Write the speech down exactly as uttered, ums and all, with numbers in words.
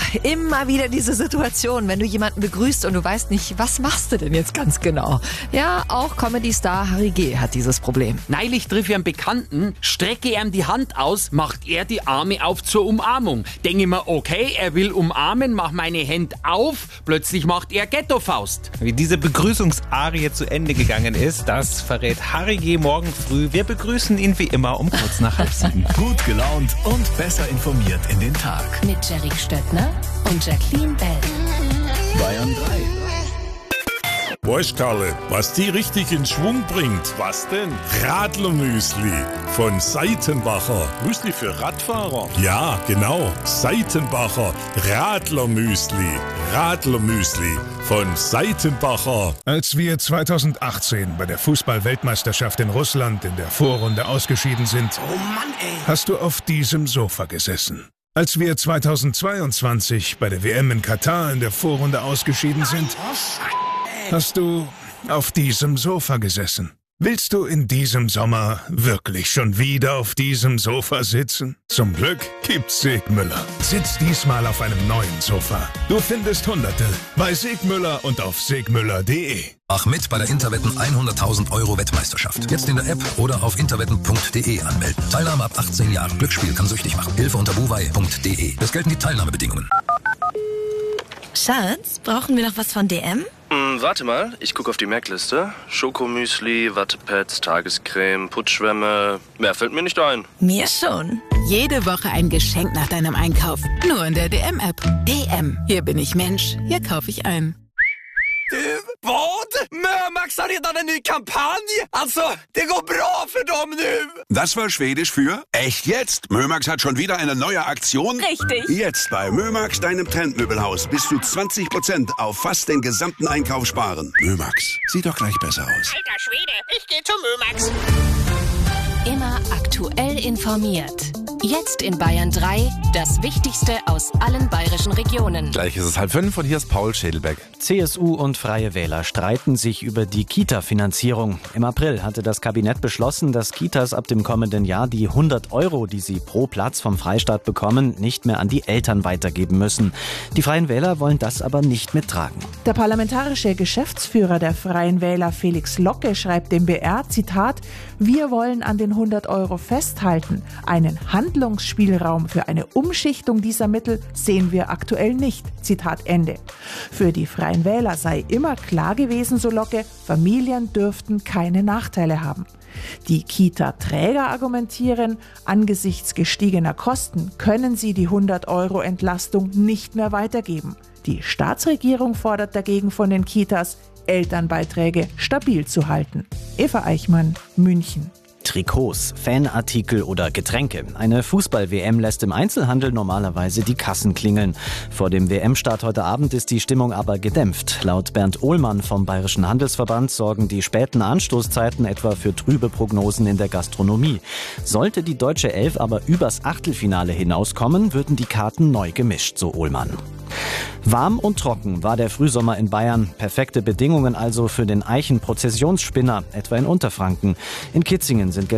immer wieder diese Situation, wenn du jemanden begrüßt und du weißt nicht, was machst du denn jetzt ganz genau? Ja, auch Comedy-Star Harry G. hat dieses Problem. Neulich triff ich einen Bekannten, strecke ihm die Hand aus, macht er die Arme auf zur Umarmung. Denke mir, okay, er will umarmen, mach meine Hände auf, plötzlich macht er Ghetto-Faust. Wie diese Begrüßungsarie zu Ende gegangen ist, das verrät Harry G. morgen früh. Wir begrüßen ihn wie immer um kurz nach halb sieben. Gut gelaunt und besser informiert in den Tag. Mit Jerry Stöttner und Jacqueline Bell. Bayern drei. Weißt Karle, was die richtig in Schwung bringt? Was denn? Radlermüsli von Seitenbacher. Müsli für Radfahrer. Ja, genau. Seitenbacher Radlermüsli. Radlermüsli von Seitenbacher. Als wir zweitausendachtzehn bei der Fußball-Weltmeisterschaft in Russland in der Vorrunde ausgeschieden sind, Oh Mann, ey. hast du auf diesem Sofa gesessen. Als wir zweitausendzweiundzwanzig bei der W M in Katar in der Vorrunde ausgeschieden sind, hast du auf diesem Sofa gesessen. Willst du in diesem Sommer wirklich schon wieder auf diesem Sofa sitzen? Zum Glück gibt's Segmüller. Sitz diesmal auf einem neuen Sofa. Du findest Hunderte bei Segmüller und auf segmüller punkt de. Mach mit bei der Interwetten hunderttausend Euro Wettmeisterschaft. Jetzt in der App oder auf interwetten punkt de anmelden. Teilnahme ab achtzehn Jahren. Glücksspiel kann süchtig machen. Hilfe unter buwei punkt de. Es gelten die Teilnahmebedingungen. Schatz, brauchen wir noch was von D M? Hm, warte mal, ich gucke auf die Merkliste. Schokomüsli, Wattepads, Tagescreme, Putzschwämme. Mehr fällt mir nicht ein. Mir schon. Jede Woche ein Geschenk nach deinem Einkauf. Nur in der D M-App. D M. Hier bin ich Mensch. Hier kaufe ich ein. Vad? Mömax har redan en ny kampanj! Alltså, det går bra för dem nu! Das war Schwedisch für echt jetzt. Mömax hat schon wieder eine neue Aktion. Richtig. Jetzt bei Mömax, deinem Trendmöbelhaus, bis zu zwanzig Prozent auf fast den gesamten Einkauf sparen. Mömax, sieht doch gleich besser aus. Alter Schwede, ich gehe zu Mömax. Immer aktuell informiert. Jetzt in Bayern drei, das Wichtigste aus allen bayerischen Regionen. Gleich ist es halb fünf und hier ist Paul Schädelbeck. C S U und Freie Wähler streiten sich über die Kita-Finanzierung. Im April hatte das Kabinett beschlossen, dass Kitas ab dem kommenden Jahr die hundert Euro, die sie pro Platz vom Freistaat bekommen, nicht mehr an die Eltern weitergeben müssen. Die Freien Wähler wollen das aber nicht mittragen. Der parlamentarische Geschäftsführer der Freien Wähler Felix Locke schreibt dem B R, Zitat, wir wollen an den hundert Euro festhalten. Einen Handlungsspielraum für eine Umschichtung dieser Mittel sehen wir aktuell nicht. Zitat Ende. Für die Freien Wähler sei immer klar gewesen, so Locke, Familien dürften keine Nachteile haben. Die Kita-Träger argumentieren, angesichts gestiegener Kosten können sie die hundert Euro Entlastung nicht mehr weitergeben. Die Staatsregierung fordert dagegen von den Kitas, Elternbeiträge stabil zu halten. Eva Eichmann, München. Trikots, Fanartikel oder Getränke. Eine Fußball-W M lässt im Einzelhandel normalerweise die Kassen klingeln. Vor dem W M-Start heute Abend ist die Stimmung aber gedämpft. Laut Bernd Ohlmann vom Bayerischen Handelsverband sorgen die späten Anstoßzeiten etwa für trübe Prognosen in der Gastronomie. Sollte die deutsche Elf aber übers Achtelfinale hinauskommen, würden die Karten neu gemischt, so Ohlmann. Warm und trocken war der Frühsommer in Bayern. Perfekte Bedingungen also für den Eichen-Prozessionsspinner, etwa in Unterfranken. In Kitzingen sind